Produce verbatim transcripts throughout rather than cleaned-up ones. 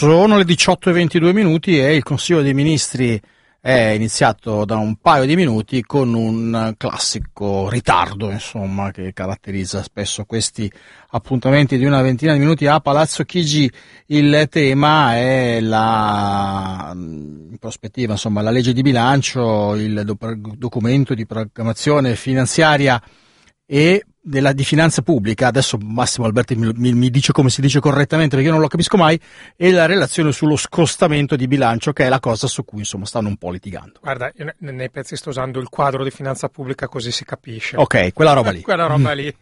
Sono le diciotto e ventidue minuti e il Consiglio dei Ministri è iniziato da un paio di minuti con un classico ritardo, insomma, che caratterizza spesso questi appuntamenti di una ventina di minuti a Palazzo Chigi. Il tema è la, in prospettiva, insomma, la legge di bilancio, il do- documento di programmazione finanziaria e della di finanza pubblica. Adesso Massimo Alberti mi, mi, mi dice come si dice correttamente, perché io non lo capisco mai, e la relazione sullo scostamento di bilancio, che è la cosa su cui insomma stanno un po' litigando. Guarda, io nei pezzi sto usando il quadro di finanza pubblica, così si capisce. Ok, quella roba lì. quella roba lì.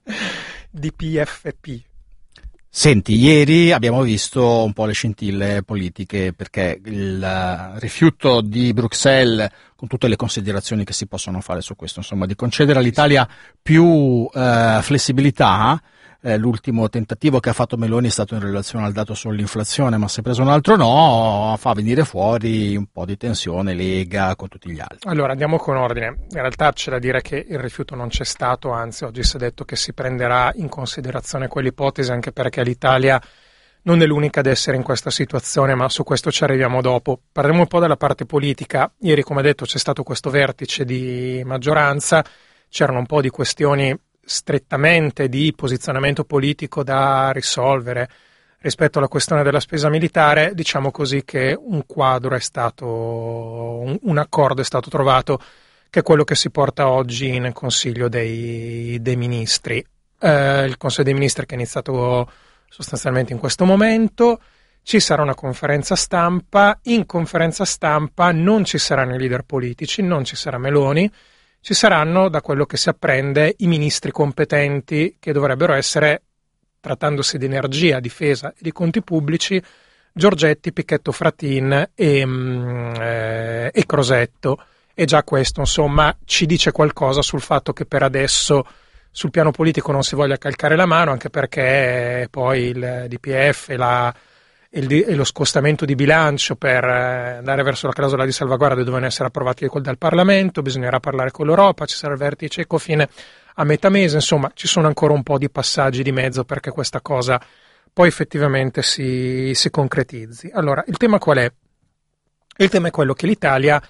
D P F P. Senti, ieri abbiamo visto un po' le scintille politiche, perché il rifiuto di Bruxelles, con tutte le considerazioni che si possono fare su questo, insomma, di concedere all'Italia più eh, flessibilità. Eh, l'ultimo tentativo che ha fatto Meloni è stato in relazione al dato sull'inflazione, ma si è preso un altro no, fa venire fuori un po' di tensione, Lega con tutti gli altri. Allora, andiamo con ordine. In realtà c'è da dire che il rifiuto non c'è stato, anzi oggi si è detto che si prenderà in considerazione quell'ipotesi, anche perché l'Italia non è l'unica ad essere in questa situazione, ma su questo ci arriviamo dopo. Parliamo un po' della parte politica. Ieri, come detto, c'è stato questo vertice di maggioranza, c'erano un po' di questioni strettamente di posizionamento politico da risolvere rispetto alla questione della spesa militare. Diciamo così che un quadro è stato, un, un accordo è stato trovato, che è quello che si porta oggi in Consiglio dei, dei Ministri. Eh, il Consiglio dei Ministri che è iniziato sostanzialmente in questo momento. Ci sarà una conferenza stampa, in conferenza stampa non ci saranno i leader politici, non ci sarà Meloni, ci saranno, da quello che si apprende, i ministri competenti, che dovrebbero essere, trattandosi di energia, difesa e di conti pubblici, Giorgetti, Pichetto Fratin e, mm, eh, e Crosetto. E già questo, insomma, ci dice qualcosa sul fatto che per adesso sul piano politico non si voglia calcare la mano, anche perché poi il D P F e, la, e, il, e lo scostamento di bilancio per andare verso la clausola di salvaguardia devono essere approvati dal Parlamento, bisognerà parlare con l'Europa, ci sarà il vertice Ecofin a metà mese, insomma ci sono ancora un po' di passaggi di mezzo perché questa cosa poi effettivamente si, si concretizzi. Allora, il tema qual è? Il tema è quello che l'Italia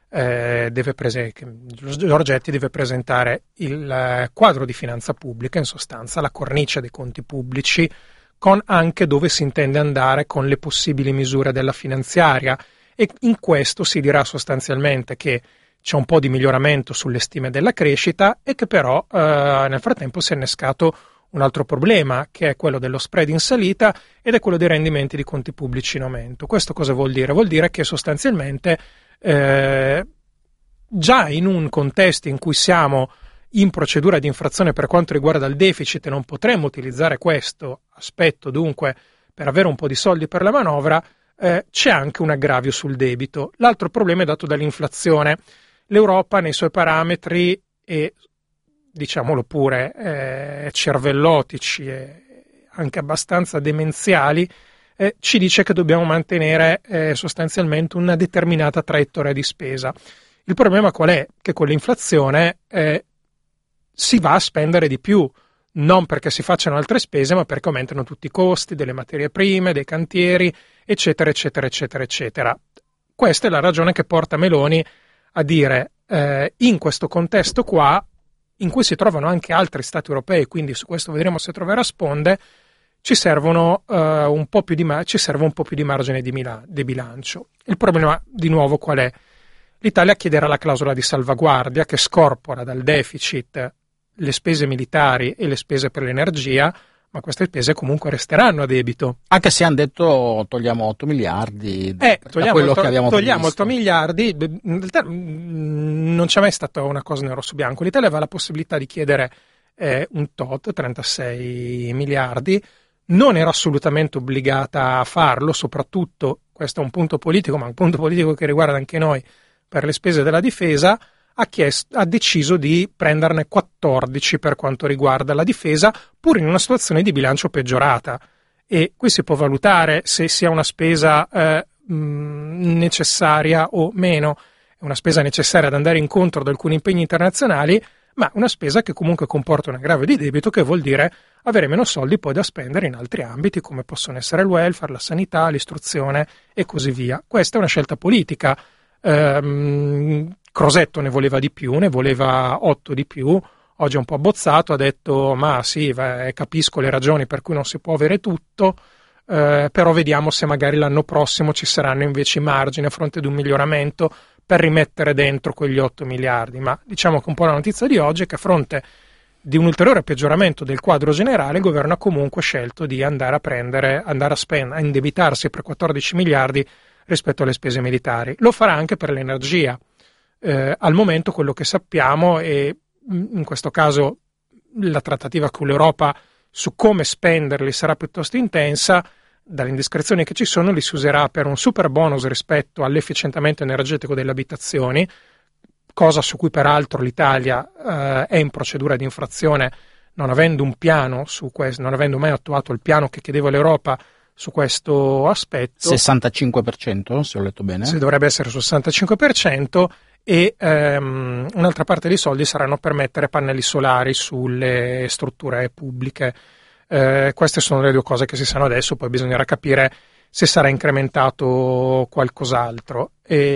Eh, deve prese- Giorgetti deve presentare il eh, quadro di finanza pubblica, in sostanza la cornice dei conti pubblici, con anche dove si intende andare con le possibili misure della finanziaria, e in questo si dirà sostanzialmente che c'è un po' di miglioramento sulle stime della crescita e che però eh, nel frattempo si è innescato un altro problema, che è quello dello spread in salita ed è quello dei rendimenti di conti pubblici in aumento. Questo cosa vuol dire? Vuol dire che sostanzialmente Eh, già in un contesto in cui siamo in procedura di infrazione per quanto riguarda il deficit e non potremmo utilizzare questo aspetto dunque per avere un po' di soldi per la manovra, eh, c'è anche un aggravio sul debito. L'altro problema è dato dall'inflazione. L'Europa nei suoi parametri e diciamolo pure eh, cervellotici e anche abbastanza demenziali Eh, ci dice che dobbiamo mantenere eh, sostanzialmente una determinata traiettoria di spesa. Il problema qual è? Che con l'inflazione eh, si va a spendere di più, non perché si facciano altre spese, ma perché aumentano tutti i costi delle materie prime, dei cantieri, eccetera, eccetera, eccetera, eccetera. Questa è la ragione che porta Meloni a dire eh, in questo contesto qua, in cui si trovano anche altri stati europei, quindi su questo vedremo se troverà sponde, ci servono uh, un po' più di ma- ci serve un po' più di margine di, mila- di bilancio. Il problema di nuovo qual è? L'Italia chiederà la clausola di salvaguardia che scorpora dal deficit le spese militari e le spese per l'energia, ma queste spese comunque resteranno a debito. Anche se hanno detto togliamo otto miliardi eh, da togliamo quello otto, che abbiamo togliamo previsto. otto miliardi, in realtà non c'è mai stata una cosa nero su bianco. L'Italia aveva la possibilità di chiedere eh, un tot, trentasei miliardi, non era assolutamente obbligata a farlo, soprattutto, questo è un punto politico, ma un punto politico che riguarda anche noi, per le spese della difesa, ha, chiesto, ha deciso di prenderne quattordici per quanto riguarda la difesa, pur in una situazione di bilancio peggiorata. E qui si può valutare se sia una spesa eh, mh, necessaria o meno. È una spesa necessaria ad andare incontro ad alcuni impegni internazionali, ma una spesa che comunque comporta un aggravio di debito, che vuol dire avere meno soldi poi da spendere in altri ambiti, come possono essere il welfare, la sanità, l'istruzione e così via. Questa è una scelta politica. Ehm, Crosetto ne voleva di più, ne voleva otto di più, oggi è un po' abbozzato, ha detto ma sì, va, capisco le ragioni per cui non si può avere tutto, eh, però vediamo se magari l'anno prossimo ci saranno invece i margini a fronte di un miglioramento per rimettere dentro quegli otto miliardi. Ma diciamo che un po' la notizia di oggi è che a fronte di un ulteriore peggioramento del quadro generale, il governo ha comunque scelto di andare a prendere, andare a spendere, a indebitarsi per quattordici miliardi rispetto alle spese militari. Lo farà anche per l'energia. Eh, al momento quello che sappiamo, e in questo caso la trattativa con l'Europa su come spenderli sarà piuttosto intensa, dalle indiscrezioni che ci sono li si userà per un super bonus rispetto all'efficientamento energetico delle abitazioni, cosa su cui peraltro l'Italia eh, è in procedura di infrazione, non avendo un piano su questo, non avendo mai attuato il piano che chiedeva l'Europa su questo aspetto. sessantacinque per cento, se ho letto bene. Si dovrebbe essere sul sessantacinque per cento, e um, un'altra parte dei soldi saranno per mettere pannelli solari sulle strutture pubbliche. Eh, queste sono le due cose che si sanno adesso, poi bisognerà capire se sarà incrementato qualcos'altro.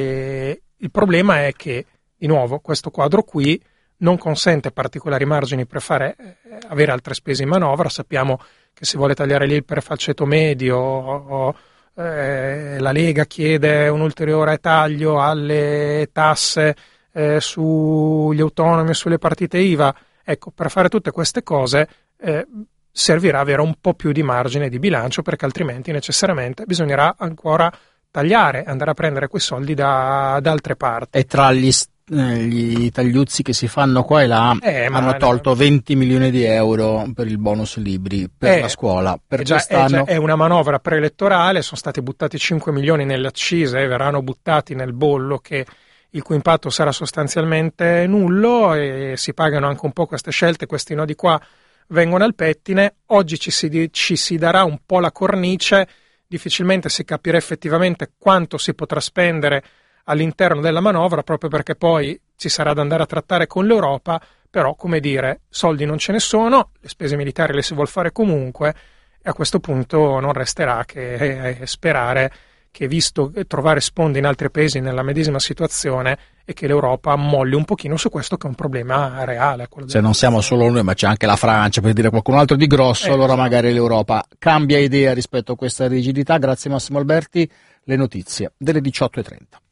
E il problema è che, di nuovo, questo quadro qui non consente particolari margini per fare, eh, avere altre spese in manovra. Sappiamo che si vuole tagliare l'I R P E R al ceto medio, o, eh, la Lega chiede un ulteriore taglio alle tasse eh, sugli autonomi e sulle partite I V A. Ecco, per fare tutte queste cose eh, servirà avere un po' più di margine di bilancio, perché altrimenti necessariamente bisognerà ancora tagliare, andare a prendere quei soldi da, da altre parti. E tra gli gli tagliuzzi che si fanno qua e là eh, hanno tolto venti milioni di euro per il bonus libri per eh, la scuola per è, già, quest'anno. È, già, è una manovra preelettorale, sono stati buttati cinque milioni nelle accise, verranno buttati nel bollo, che il cui impatto sarà sostanzialmente nullo, e si pagano anche un po' queste scelte, questi nodi qua vengono al pettine. Oggi ci si, ci si darà un po' la cornice, difficilmente si capirà effettivamente quanto si potrà spendere all'interno della manovra, proprio perché poi ci sarà da andare a trattare con l'Europa. Però, come dire, soldi non ce ne sono, le spese militari le si vuol fare comunque, e a questo punto non resterà che sperare che, visto trovare sponde in altri paesi nella medesima situazione, e che l'Europa molli un pochino su questo, che è un problema reale. Se non siamo solo noi, ma c'è anche la Francia, per dire qualcun altro di grosso, eh, allora magari l'Europa cambia idea rispetto a questa rigidità. Grazie Massimo Alberti, le notizie delle diciotto e trenta.